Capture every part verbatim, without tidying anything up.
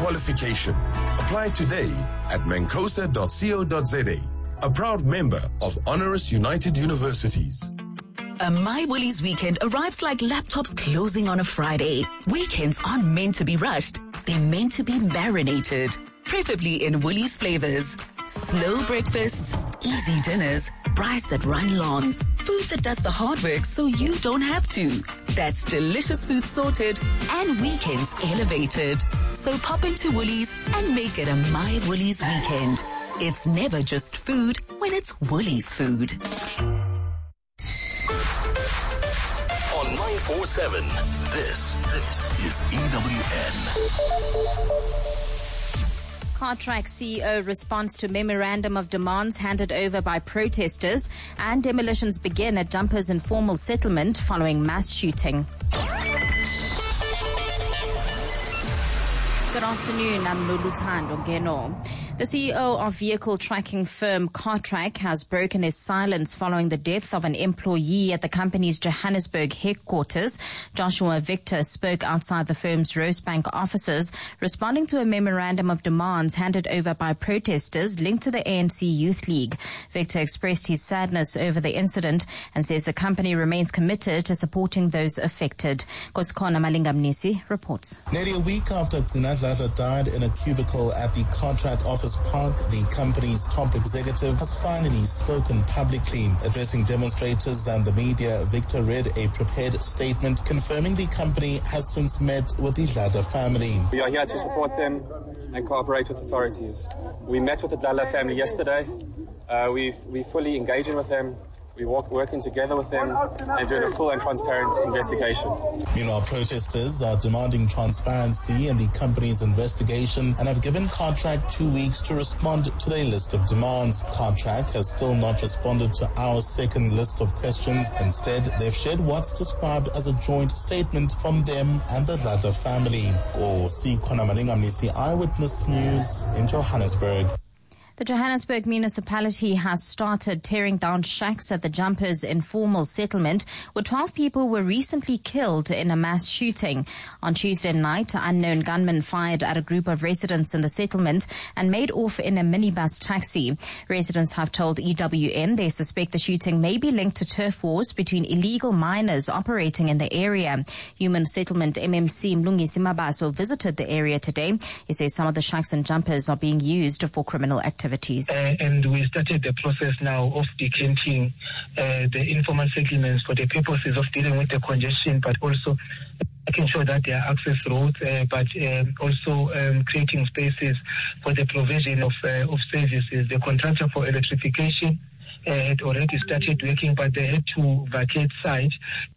qualification. Apply today at mancosa dot co dot za. A proud member of Honoris United Universities. A My Woolies weekend arrives like laptops closing on a Friday. Weekends aren't meant to be rushed. They're meant to be marinated, preferably in Woolies flavors. Slow breakfasts, easy dinners, fries that run long, food that does the hard work so you don't have to. That's delicious food sorted and weekends elevated. So pop into Woolies and make it a My Woolies weekend. It's never just food when it's Woolies food. On nine four seven, this, this is E W N. Cartrack C E O responds to memorandum of demands handed over by protesters, and demolitions begin at Jumpers informal settlement following mass shooting. Good afternoon, I'm Noluthando Ngeno. The C E O of vehicle tracking firm Cartrack has broken his silence following the death of an employee at the company's Johannesburg headquarters. Joshua Victor spoke outside the firm's Rosebank offices, responding to a memorandum of demands handed over by protesters linked to the A N C Youth League. Victor expressed his sadness over the incident and says the company remains committed to supporting those affected. Koskona Malingamnisi reports. Nearly a week after Gunadlata died in a cubicle at the Cartrack office park, the company's top executive has finally spoken publicly. Addressing demonstrators and the media, Victor read a prepared statement confirming the company has since met with the Dladla family. We are here to support them and cooperate with authorities. We met with the Dladla family yesterday. Uh, we've, we fully engaging with them. We work working together with them and doing a full and transparent investigation. Meanwhile, protesters are demanding transparency in the company's investigation and have given Cartrack two weeks to respond to their list of demands. Cartrack has still not responded to our second list of questions. Instead, they've shared what's described as a joint statement from them and the Dladla family. Or see Konamalingamnisi Eyewitness News in Johannesburg. The Johannesburg municipality has started tearing down shacks at the Jumpers informal settlement, where twelve people were recently killed in a mass shooting. On Tuesday night, unknown gunmen fired at a group of residents in the settlement and made off in a minibus taxi. Residents have told E W N they suspect the shooting may be linked to turf wars between illegal miners operating in the area. Human Settlement M M C Mlungisi Mabaso visited the area today. He says some of the shacks and Jumpers are being used for criminal activity. Uh, and we started the process now of decanting uh, the informal settlements for the purposes of dealing with the congestion, but also making sure that there are access roads, uh, but um, also um, creating spaces for the provision of, uh, of services. The contractor for electrification uh, had already started working, but they had to vacate site.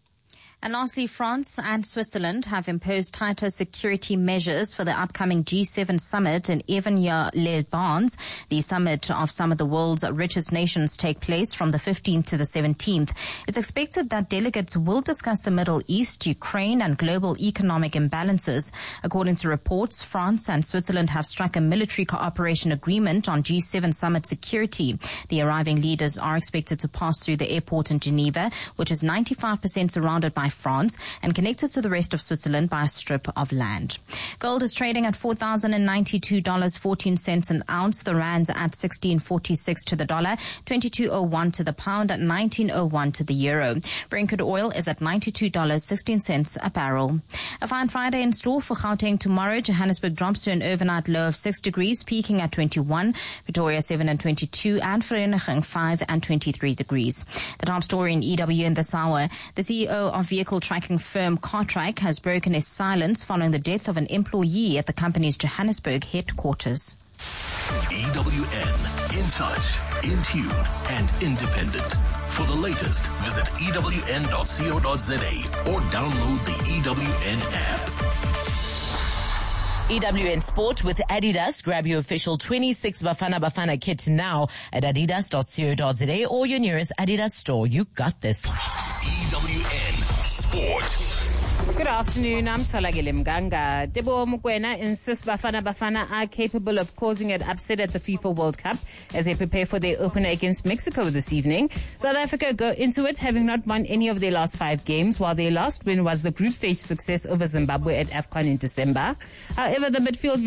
And lastly, France and Switzerland have imposed tighter security measures for the upcoming G seven summit in Evian-les-Bains. The summit of some of the world's richest nations take place from the fifteenth to the seventeenth. It's expected that delegates will discuss the Middle East, Ukraine, and global economic imbalances. According to reports, France and Switzerland have struck a military cooperation agreement on G seven summit security. The arriving leaders are expected to pass through the airport in Geneva, which is ninety-five percent surrounded by France and connected to the rest of Switzerland by a strip of land. Gold is trading at four thousand ninety-two dollars and fourteen cents an ounce. The rand's at sixteen forty-six to the dollar, twenty-two oh one to the pound, at nineteen oh one to the euro. Brent crude oil is at ninety-two dollars and sixteen cents a barrel. A fine Friday in store for Gauteng tomorrow. Johannesburg drops to an overnight low of six degrees, peaking at twenty-one. Pretoria seven and twenty-two, and Vereeniging five and twenty-three degrees. The top story in E W in this hour. The C E O of vehicle tracking firm Cartrack has broken his silence following the death of an employee at the company's Johannesburg headquarters. E W N, in touch, in tune, and independent. For the latest, visit E W N dot co dot za or download the E W N app. E W N Sport with Adidas. Grab your official twenty-six Bafana Bafana kit now at adidas dot co dot za or your nearest Adidas store. You got this. E W N Sport. Good afternoon, I'm Tolagile Mganga. Debo Mukwena insists Bafana Bafana are capable of causing an upset at the FIFA World Cup as they prepare for their opener against Mexico this evening. South Africa go into it having not won any of their last five games, while their last win was the group stage success over Zimbabwe at AFCON in December. However, the midfield